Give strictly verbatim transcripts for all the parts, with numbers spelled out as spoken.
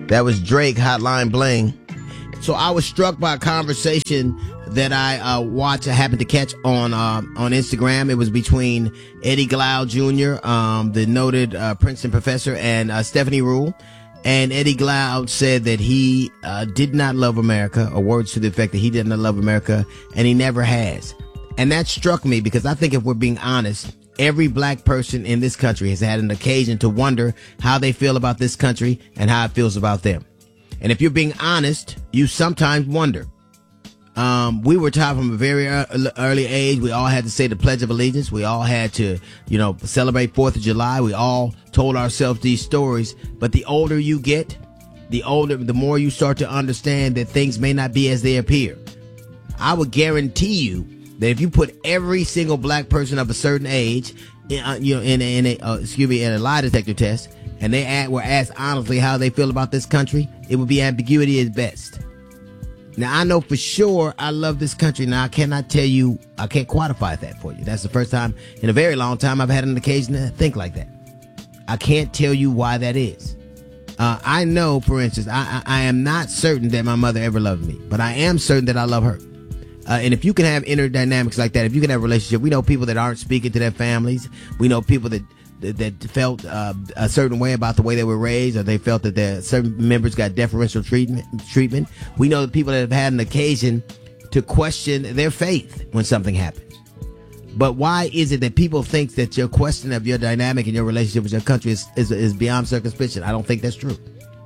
That was Drake, Hotline Bling. So I was struck by a conversation that I uh, watched, I happened to catch on uh, on Instagram. It was between Eddie Glaude Junior, um, the noted uh, Princeton professor, and uh, Stephanie Rule. And Eddie Glaude said that he uh, did not love America, or words to the effect that he did not love America, and he never has. And that struck me because I think if we're being honest, every black person in this country has had an occasion to wonder how they feel about this country and how it feels about them. And if you're being honest, you sometimes wonder. Um, we were taught from a very early age, we all had to say the Pledge of Allegiance. We all had to, you know, celebrate fourth of July. We all told ourselves these stories. But the older you get, the older, the more you start to understand that things may not be as they appear. I would guarantee you that if you put every single black person of a certain age, in, uh, you know, in a, in a uh, excuse me, in a lie detector test, and they add, were asked honestly how they feel about this country, it would be ambiguity at best. Now, I know for sure I love this country. Now, I cannot tell you, I can't quantify that for you. That's the first time in a very long time I've had an occasion to think like that. I can't tell you why that is. Uh, I know, for instance, I, I, I am not certain that my mother ever loved me, but I am certain that I love her. Uh, and if you can have inner dynamics like that, if you can have a relationship, we know people that aren't speaking to their families. We know people that that felt uh, a certain way about the way they were raised, or they felt that their certain members got deferential treatment. Treatment. We know the people that have had an occasion to question their faith when something happens. But why is it that people think that your question of your dynamic and your relationship with your country is, is, is beyond circumspection? I don't think that's true.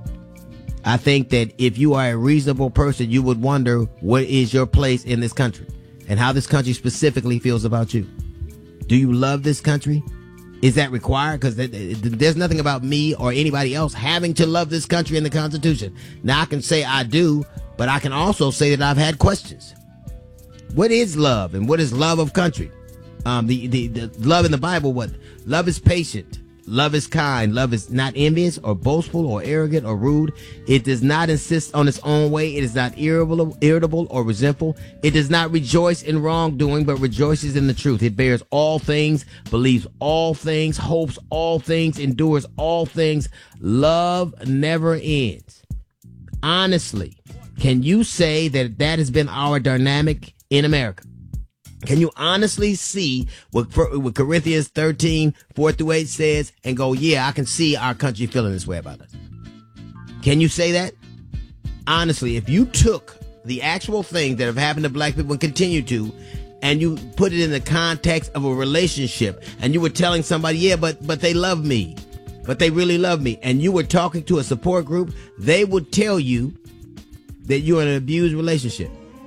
I think that if you are a reasonable person, you would wonder what is your place in this country and how this country specifically feels about you. Do you love this country? Is that required? Because there's nothing about me or anybody else having to love this country and the Constitution. Now, I can say I do, but I can also say that I've had questions. What is love, and what is love of country? Um, the, the, the love in the Bible, what? Love is patient. Love is kind. Love is not envious or boastful or arrogant or rude. It does not insist on its own way. It is not irritable, irritable or resentful. It does not rejoice in wrongdoing, but rejoices in the truth. It bears all things, believes all things, hopes all things, endures all things. Love never ends. Honestly, can you say that that has been our dynamic in America? Can you honestly see what, what Corinthians thirteen, four through eight says and go, yeah, I can see our country feeling this way about us? Can you say that? Honestly, if you took the actual things that have happened to black people and continue to, and you put it in the context of a relationship, and you were telling somebody, yeah, but but they love me, but they really love me, and you were talking to a support group, they would tell you that you're in an abused relationship.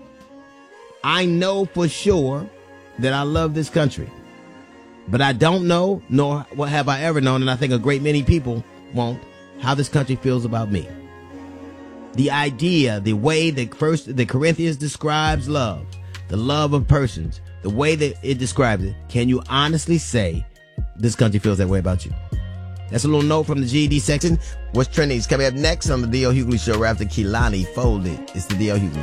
I know for sure that I love this country, but I don't know, nor what have I ever known, and I think a great many people won't, how this country feels about me. The idea, the way that first the Corinthians describes love, the love of persons, the way that it describes it, can you honestly say this country feels that way about you? That's a little note from the G E D section. What's trending is coming up next on the D L Hughley Show right after Kehlani Folded. It's the D L Hughley Show.